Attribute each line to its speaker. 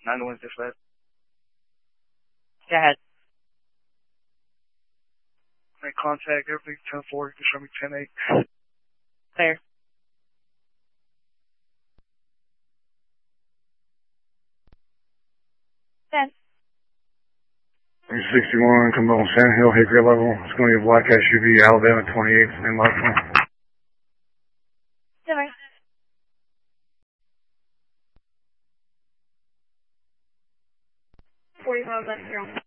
Speaker 1: 9-1 dispatch.
Speaker 2: Go ahead.
Speaker 1: Make contact, everything 10-4, just show me 10-8.
Speaker 2: Clear. Ten.
Speaker 3: 61, come on Sand Hill, Hickory level. It's going to be a black SUV, Alabama 28, and last one.
Speaker 2: Silver. 45 left, you're on.